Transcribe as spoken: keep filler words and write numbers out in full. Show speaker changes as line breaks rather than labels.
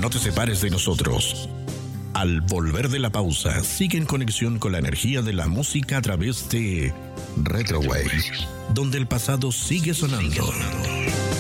No te separes de nosotros. Al volver de la pausa, sigue en conexión con la energía de la música a través de Retrowave, donde el pasado sigue sonando.